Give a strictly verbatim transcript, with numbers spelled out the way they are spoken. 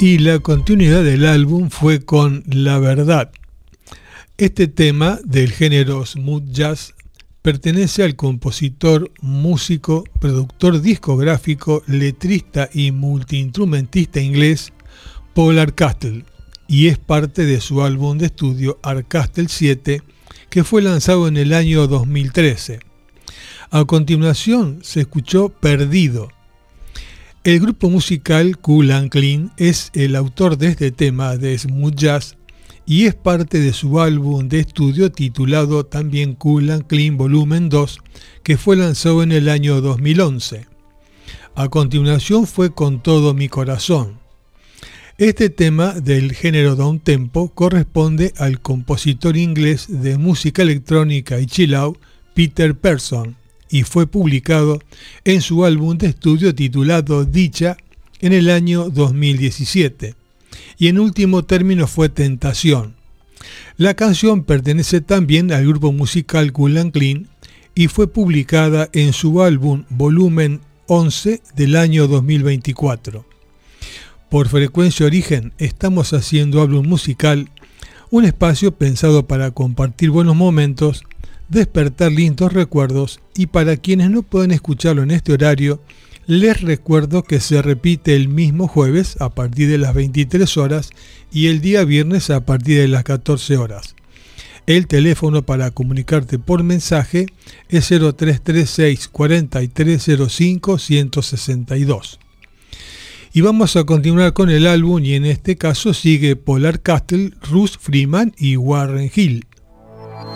Y la continuidad del álbum fue con La Verdad. Este tema del género smooth jazz pertenece al compositor, músico, productor discográfico, letrista y multiinstrumentista inglés Paul Hardcastle y es parte de su álbum de estudio Hardcastle siete, que fue lanzado en el año dos mil trece. A continuación se escuchó Perdido. El grupo musical Kool and Clean es el autor de este tema de smooth jazz y es parte de su álbum de estudio titulado también Kool and Clean Volumen dos, que fue lanzado en el año dos mil once. A continuación fue Con Todo Mi Corazón. Este tema del género downtempo corresponde al compositor inglés de música electrónica y chill out Peter Person y fue publicado en su álbum de estudio titulado Dicha en el año dos mil diecisiete. Y en último término fue Tentación. La canción pertenece también al grupo musical Kool and Clean y fue publicada en su álbum Volumen once del año dos mil veinticuatro. Por Frecuencia Origen estamos haciendo Álbum Musical, un espacio pensado para compartir buenos momentos, despertar lindos recuerdos y para quienes no pueden escucharlo en este horario, les recuerdo que se repite el mismo jueves a partir de las veintitrés horas y el día viernes a partir de las catorce horas. El teléfono para comunicarte por mensaje es cero tres tres seis, cuatro tres cero cinco, uno seis dos. Y vamos a continuar con el álbum y en este caso sigue Paul Hardcastle, Russ Freeman y Warren Hill.